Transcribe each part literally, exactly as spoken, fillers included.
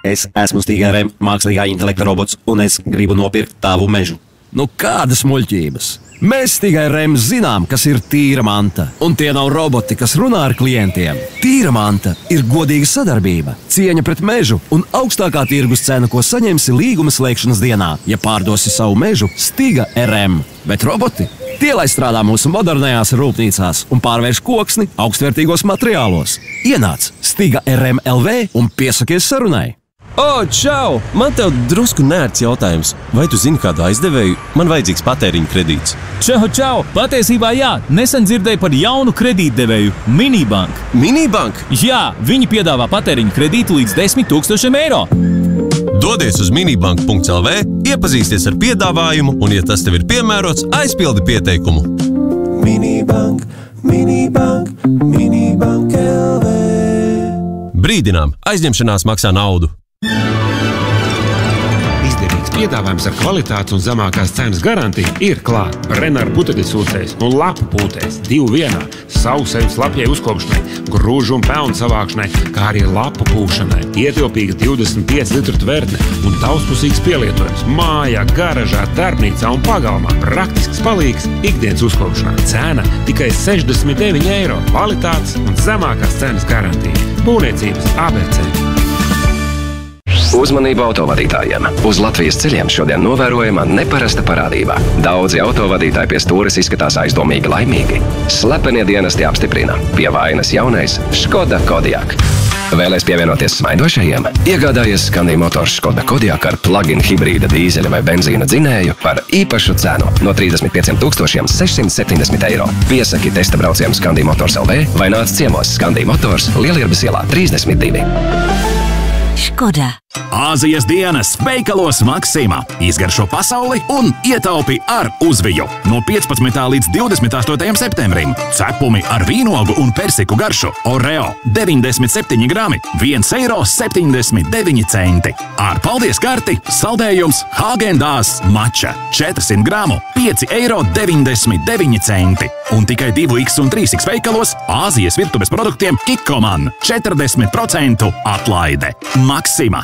Es esmu Stiga R M mākslīgā intelekta robots, un es gribu nopirkt tavu mežu. Nu, kādas muļķības? Mēs Stiga R M zinām, kas ir tīra manta, un tie nav roboti, kas runā ar klientiem. Tīra manta ir godīga sadarbība, cieņa pret mežu un augstākā tirgus cena, ko saņemsi līguma slēgšanas dienā, ja pārdosi savu mežu Stiga R M. Bet roboti? Tie, lai strādā mūsu modernajās rūpnīcās un pārvērš koksni augstvērtīgos materiālos. Ienāc Stiga R M L V un piesakies sarunai. O, čau! Man tev drusku nērts jautājums. Vai tu zini kādu aizdevēju? Man vajadzīgs patēriņa kredīts. Čau, čau! Patiesībā jā, nesen dzirdēju par jaunu kredītdevēju – Minibank. Minibank? Jā, viņi piedāvā patēriņa kredītu līdz desmit tūkstošiem eiro. Dodies uz minibank punkts L V, iepazīsties ar piedāvājumu un, ja tas tev ir piemērots, aizpildi pieteikumu. Minibank, Minibank, Minibank L V. Brīdinām, aizņemšanās maksā naudu. Izdevīgs piedāvājums ar kvalitātes un zemākās cenas garantiju ir klāt. Brenner putekļsūcējs un lapu pūtējs divu vienā, sausējums lapjai uzkopšanai, grūžu un pelnu savākšanai, kā arī lapu pūšanai. Ietilpīga divdesmit pieci litru tvertne un daudzpusīgs pielietojums mājā, garažā, darbnīcā un pagalmā. Praktisks palīgs ikdienas uzkopšanā. Cena tikai sešdesmit deviņi eiro. Kvalitātes un zemākās cenas garantija. Būvniecības A B C. Uzmanību autovadītājiem. Uz Latvijas ceļiem šodien novērojama neparasta parādība. Daudzi autovadītāji pie stūres izskatās aizdomīgi laimīgi. Slepenie dienesti apstiprina. Pie vainas jaunais Škoda Kodiaq. Vēlēs pievienoties smaidošajiem? Iegādājies Scandi Motors Škoda Kodiaq ar plug-in hibrīda dīzeļa vai benzīna dzinēju par īpašu cenu no trīsdesmit pieciem tūkstošiem sešsimt septiņdesmit eiro. Piesaki testa braucienu Scandi Motors L V vai nāc ciemos Scandi Motors Lielirbas ielā trīsdesmit divi. Škoda. Āzijas dienas veikalos Maxima. Izgaršo pasauli un ietaupi ar uzviju. No piecpadsmitā līdz divdesmit astotajam septembrim. Cepumi ar vīnogu un persiku garšu. Oreo deviņdesmit septiņi grami, viens eiro septiņdesmit deviņi centi. Ar paldies karti saldējums Häagen-Dazs mača četrsimt gramu, pieci eiro deviņdesmit deviņi centi. Un tikai divi X un trīs X veikalos Āzijas virtuves produktiem Kikkoman četrdesmit procentu atlaide. Maxima.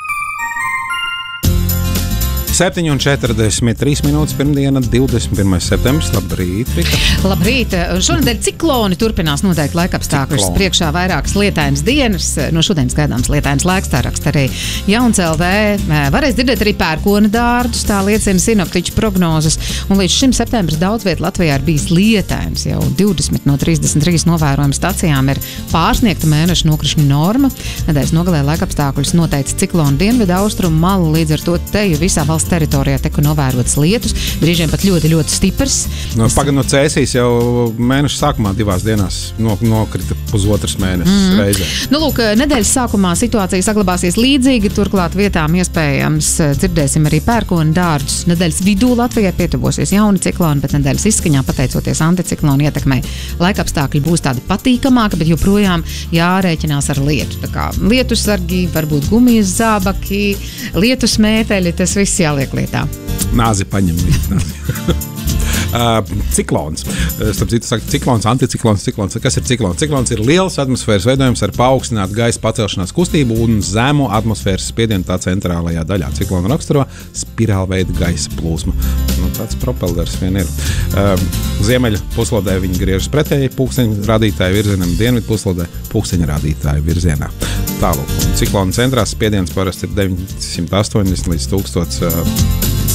septiņi un četrdesmit trīs minūtes pirmdiena, divdesmit pirmais septembris. Labrīt, Rita. Labrīt. Šonedēļ cikloni turpinās noteikti laikapstākļus. Priekšā vairākas lietainas dienas. No šodienas gaidāms lietainas laiks, tā raksta arī Jauns L V. Varēs dzirdēt arī pērkona dārdus, tā liecina sinoptiķu prognozes. Un līdz šim septembris daudz viet Latvijā ir bijis lietains. Jau divdesmit no trīsdesmit trīs novērojumu stacijām ir pārsniegta mēneša nokrišņu norma. Nedēļas nogalē laikapstākļus noteica ciklona dienvidu austrumu malu, līdz ar to te jau visā valsts teritorijā teku novērotas lietus, brīžiem pat ļoti, ļoti stiprs. No, Pagad no Cēsīs jau mēneša sākumā divās dienās no, nokrita pusotras mēnesis mm. reizē. Nu, lūk, nedēļas sākumā situācija saglabāsies līdzīgi, turklāt vietām iespējams dzirdēsim arī pērkona dārdus. Nedēļas vidū Latvijai pietuvosies jauni cikloni, bet nedēļas izskaņā, pateicoties anticiklonu ietekmei, laikapstākļi būs tādi patīkamāki, bet joprojām jārēķinās ar lietu. Tā kā lietusargi, varbūt gumijas zābaki, lietus mēteļi, tas viss jāliek lietā. Nāzi paņem līdz nāzi. Uh, ciklons. Starp citu saka ciklons, anticiklons, ciklons. Kas ir ciklons? Ciklons ir liels atmosfēras veidojums ar paaugstinātu gaisa pacelšanās kustību un zemu atmosfēras spiedienu tā centrālajā daļā. Ciklona raksturo spirālveida gaisa plūsmu. Nu, tāds propellers vien ir. Uh, Ziemeļu puslodē viņi griežas pretēji pulksteņu rādītāju virzienam, dienvidu puslodē pulksteņu rādītāju virzienā. Tālūk. Ciklona centrā spiediens parasti ir deviņsimt astoņdesmit līdz tūkstots uh,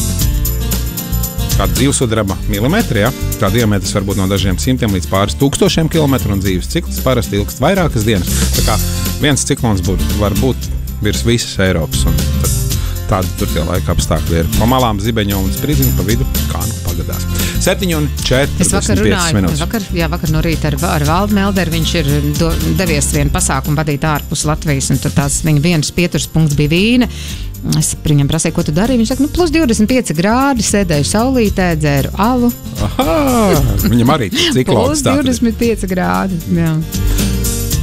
kāda dzīvesudraba milimetri, ja? Tā diametrs var būt no dažiem simtiem līdz pāris tūkstošiem kilometru, un dzīves cikls parasti ilgst vairākas dienas. Tā kā viens ciklons būt, var būt virs visas Eiropas, un tādi tur tie laika apstākļi ir. Pa malām zibeņo un spridziņu, pa vidu kā nu pagadās. septiņi un četrdesmit piecas minūtes. Vakar, jā, vakar no rīta ar, ar Valdu Melderu viņš ir do, devies vienu pasākumu vadīt ārpus Latvijas, un tad tās viņa vienas pieturas punkts bija vīna. Es viņam prasīju, ko tu darīji. Viņš saka, nu, plus divdesmit pieci grādi, sēdēju saulītē, dzēru alu. Aha, viņam arī ciklons. Plus divdesmit pieci grādi, jā.